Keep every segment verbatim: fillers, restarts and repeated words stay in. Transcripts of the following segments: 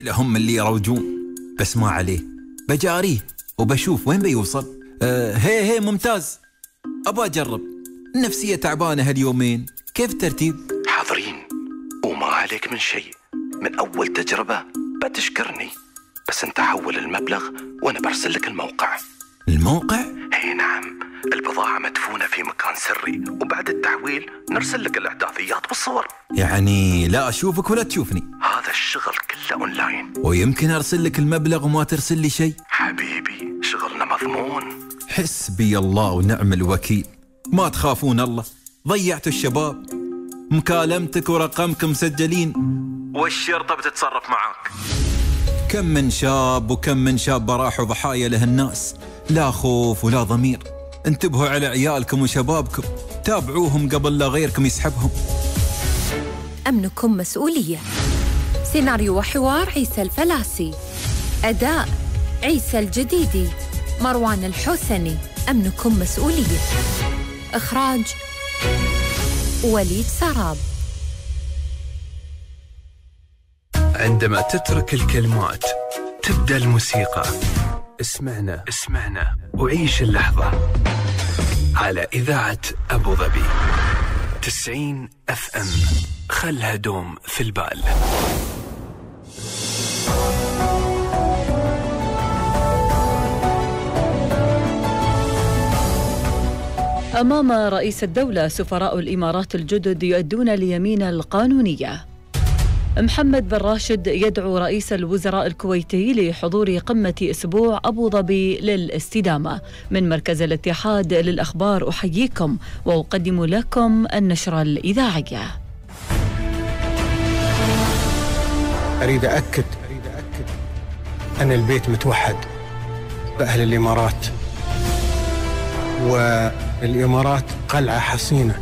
لهم اللي يروجون، بس ما عليه، بجاريه وبشوف وين بيوصل. أه هي هي ممتاز، أبغى أجرب. النفسية تعبانة هاليومين، كيف الترتيب؟ حاضرين وما عليك من شيء، من أول تجربة بتشكرني، بس أنت حول المبلغ وأنا برسل لك الموقع. الموقع؟ هي نعم، البضاعة مدفونة في مكان سري، وبعد التحويل نرسل لك الإحداثيات والصور. يعني لا أشوفك ولا تشوفني؟ هذا الشغل كله أونلاين. ويمكن أرسل لك المبلغ وما ترسل لي شيء؟ حبيبي شغلنا مضمون. حسبي الله ونعم الوكيل. ما تخافون الله، ضيعتوا الشباب، مكالمتك ورقمك مسجلين والشرطة بتتصرف معاك. كم من شاب وكم من شاب راحوا ضحايا له الناس، لا خوف ولا ضمير. انتبهوا على عيالكم وشبابكم، تابعوهم قبل لا غيركم يسحبهم. أمنكم مسؤولية. سيناريو وحوار عيسى الفلاسي، أداء عيسى الجديدي، مروان الحسني. أمنكم مسؤولية. إخراج وليد سراب. عندما تترك الكلمات تبدأ الموسيقى. اسمعنا اسمعنا وعيش اللحظة على إذاعة أبو ظبي تسعين أف أم. خلها دوم في البال. أمام رئيس الدولة سفراء الإمارات الجدد يؤدون اليمين القانونية. محمد بن راشد يدعو رئيس الوزراء الكويتي لحضور قمة أسبوع أبو ظبي للاستدامة. من مركز الاتحاد للأخبار أحييكم وأقدم لكم النشرة الإذاعية. أريد أكد أن البيت متوحد بأهل الإمارات، والإمارات قلعة حصينة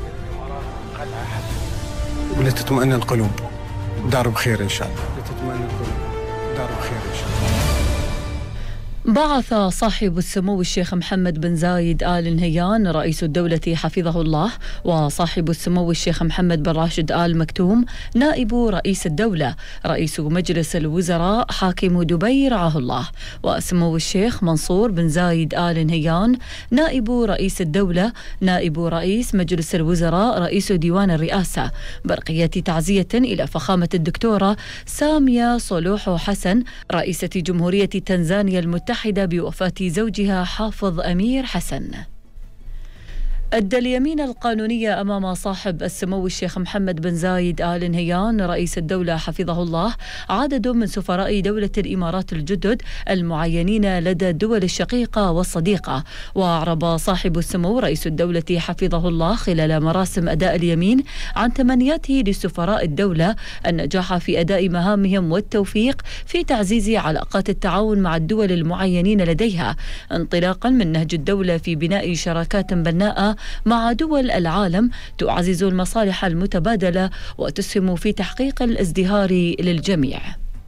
ولتطمئن القلوب. دار بخير إن شاء الله. لتطمئن القلوب. دار بخير إن شاء الله. بعث صاحب السمو الشيخ محمد بن زايد آل نهيان رئيس الدولة حفظه الله وصاحب السمو الشيخ محمد بن راشد آل مكتوم نائب رئيس الدولة رئيس مجلس الوزراء حاكم دبي رعاه الله، وسمو الشيخ منصور بن زايد آل نهيان نائب رئيس الدولة نائب رئيس مجلس الوزراء رئيس ديوان الرئاسة، برقية تعزية إلى فخامة الدكتورة سامية صلوح حسن رئيسة جمهورية تنزانيا المتحدة بوفاة زوجها حافظ أمير حسن. أدى اليمين القانونية أمام صاحب السمو الشيخ محمد بن زايد آل نهيان رئيس الدولة حفظه الله عدد من سفراء دولة الإمارات الجدد المعينين لدى الدول الشقيقة والصديقة. وأعرب صاحب السمو رئيس الدولة حفظه الله خلال مراسم أداء اليمين عن تمنياته لسفراء الدولة النجاح في أداء مهامهم والتوفيق في تعزيز علاقات التعاون مع الدول المعينين لديها، انطلاقا من نهج الدولة في بناء شراكات بناءة مع دول العالم تعزز المصالح المتبادلة وتسهم في تحقيق الازدهار للجميع.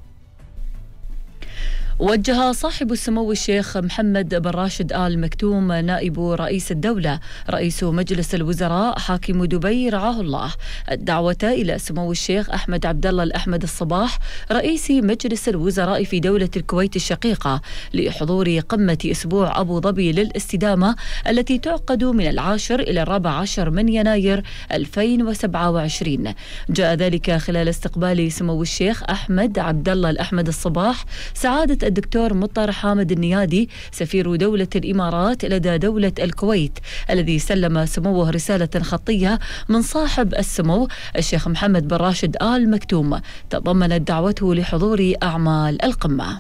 وجه صاحب السمو الشيخ محمد بن راشد آل مكتوم نائب رئيس الدولة رئيس مجلس الوزراء حاكم دبي رعاه الله الدعوة إلى سمو الشيخ أحمد عبد الله الأحمد الصباح رئيس مجلس الوزراء في دولة الكويت الشقيقة لحضور قمة أسبوع أبو ظبي للاستدامة التي تعقد من العاشر إلى الرابع عشر من يناير ألفين وسبعة وعشرين. جاء ذلك خلال استقبال سمو الشيخ أحمد عبد الله الأحمد الصباح سعادة الدكتور مطر حامد النيادي سفير دولة الإمارات لدى دولة الكويت، الذي سلم سموه رسالة خطية من صاحب السمو الشيخ محمد بن راشد آل مكتوم تضمنت دعوته لحضور أعمال القمة.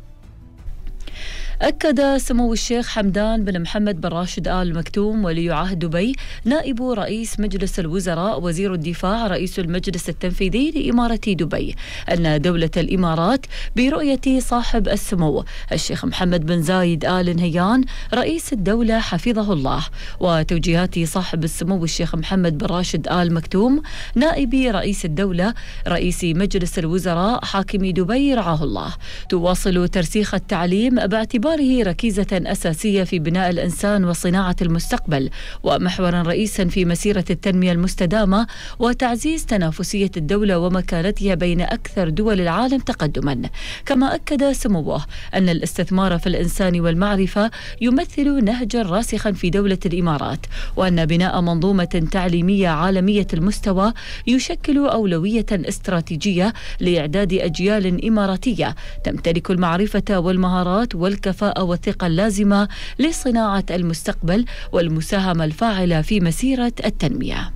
أكد سمو الشيخ حمدان بن محمد بن راشد آل مكتوم ولي عهد دبي نائب رئيس مجلس الوزراء وزير الدفاع رئيس المجلس التنفيذي لإمارة دبي أن دولة الإمارات برؤية صاحب السمو الشيخ محمد بن زايد آل نهيان رئيس الدولة حفظه الله وتوجيهات صاحب السمو الشيخ محمد بن راشد آل مكتوم نائب رئيس الدولة رئيس مجلس الوزراء حاكم دبي رعاه الله تواصل ترسيخ التعليم باعتبار باعتباره ركيزة أساسية في بناء الإنسان وصناعة المستقبل، ومحورا رئيسا في مسيرة التنمية المستدامة وتعزيز تنافسية الدولة ومكانتها بين أكثر دول العالم تقدما. كما أكد سموه أن الاستثمار في الإنسان والمعرفة يمثل نهجا راسخا في دولة الإمارات، وأن بناء منظومة تعليمية عالمية المستوى يشكل أولوية استراتيجية لإعداد أجيال إماراتية تمتلك المعرفة والمهارات والكفاءة والثقة اللازمة لصناعة المستقبل والمساهمة الفاعلة في مسيرة التنمية.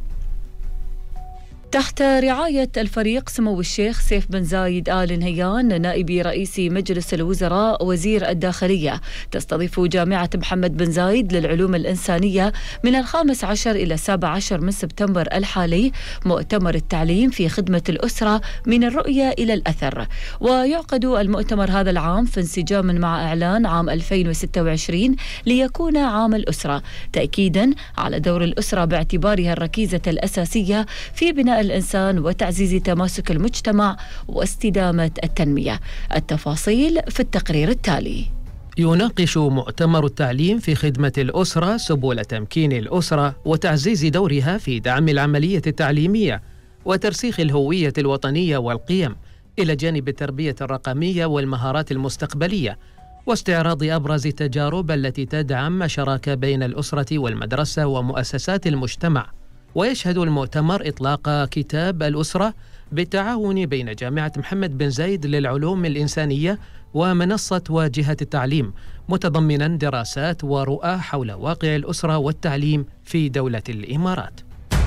تحت رعاية الفريق سمو الشيخ سيف بن زايد آل نهيان نائب رئيس مجلس الوزراء وزير الداخلية، تستضيف جامعة محمد بن زايد للعلوم الإنسانية من الخامس عشر إلى السابع عشر من سبتمبر الحالي مؤتمر التعليم في خدمة الأسرة من الرؤية إلى الأثر. ويعقد المؤتمر هذا العام في انسجام مع إعلان عام ألفين وستة وعشرين ليكون عام الأسرة، تأكيدا على دور الأسرة باعتبارها الركيزة الأساسية في بناء الإنسان وتعزيز تماسك المجتمع واستدامة التنمية. التفاصيل في التقرير التالي. يناقش مؤتمر التعليم في خدمة الأسرة سبل تمكين الأسرة وتعزيز دورها في دعم العملية التعليمية وترسيخ الهوية الوطنية والقيم، إلى جانب التربية الرقمية والمهارات المستقبلية، واستعراض أبرز التجارب التي تدعم شراكة بين الأسرة والمدرسة ومؤسسات المجتمع. ويشهد المؤتمر إطلاق كتاب الأسرة بالتعاون بين جامعة محمد بن زايد للعلوم الإنسانية ومنصة واجهة التعليم، متضمنا دراسات ورؤى حول واقع الأسرة والتعليم في دولة الإمارات.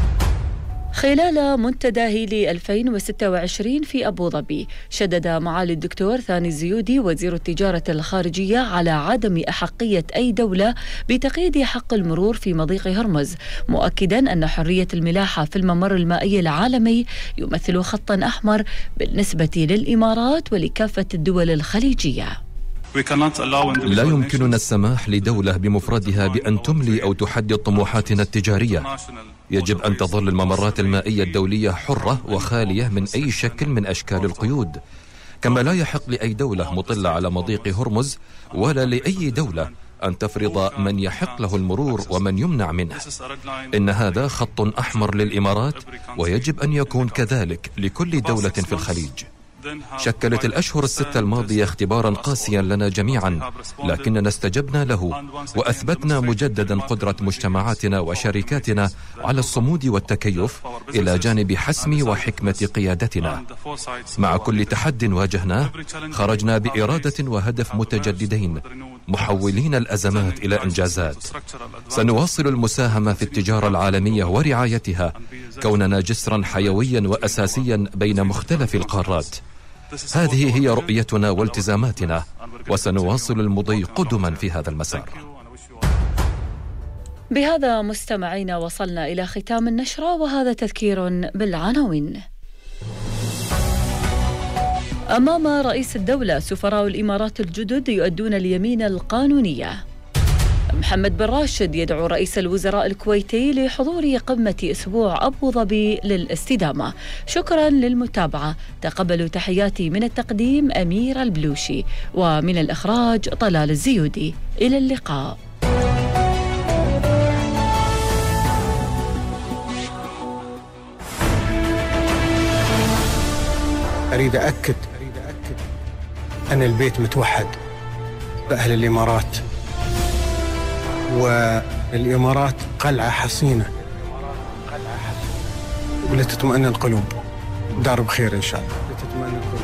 خلال منتدى هيلي ألفين وستة وعشرين في أبو ظبي، شدد معالي الدكتور ثاني الزيودي وزير التجارة الخارجية على عدم أحقية أي دولة بتقييد حق المرور في مضيق هرمز، مؤكدا أن حرية الملاحة في الممر المائي العالمي يمثل خطا أحمر بالنسبة للإمارات ولكافة الدول الخليجية. لا يمكننا السماح لدولة بمفردها بأن تملي أو تحدد طموحاتنا التجارية. يجب أن تظل الممرات المائية الدولية حرة وخالية من أي شكل من أشكال القيود، كما لا يحق لأي دولة مطلة على مضيق هرمز ولا لأي دولة أن تفرض من يحق له المرور ومن يمنع منه. إن هذا خط أحمر للإمارات، ويجب أن يكون كذلك لكل دولة في الخليج. شكلت الأشهر الستة الماضية اختبارا قاسيا لنا جميعا، لكننا استجبنا له وأثبتنا مجددا قدرة مجتمعاتنا وشركاتنا على الصمود والتكيف إلى جانب حسم وحكمة قيادتنا. مع كل تحد واجهناه خرجنا بإرادة وهدف متجددين، محولين الأزمات إلى إنجازات. سنواصل المساهمة في التجارة العالمية ورعايتها، كوننا جسرا حيويا وأساسيا بين مختلف القارات. هذه هي رؤيتنا والتزاماتنا، وسنواصل المضي قدما في هذا المسار. بهذا مستمعينا وصلنا إلى ختام النشرة، وهذا تذكير بالعناوين. أمام رئيس الدولة سفراء الإمارات الجدد يؤدون اليمين القانونية. محمد بن راشد يدعو رئيس الوزراء الكويتي لحضور قمة أسبوع أبو ظبي للاستدامة. شكرا للمتابعة، تقبلوا تحياتي من التقديم أمير البلوشي، ومن الإخراج طلال الزيودي. إلى اللقاء. أريد أكد أن البيت متوحد بأهل الإمارات، والإمارات قلعة حصينة ولتطمئن القلوب. دار بخير إن شاء الله.